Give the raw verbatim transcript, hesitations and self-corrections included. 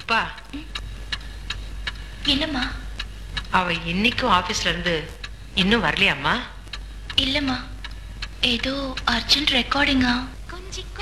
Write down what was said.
ரூபா, என்னம்மா? அவ இன்னைக்கும் ஆபீஸ்ல இருந்து இன்னும் வரலையாம்மா? இல்லம்மா, ஏதோ அர்ஜென்ட் ரெக்கார்டிங்கா.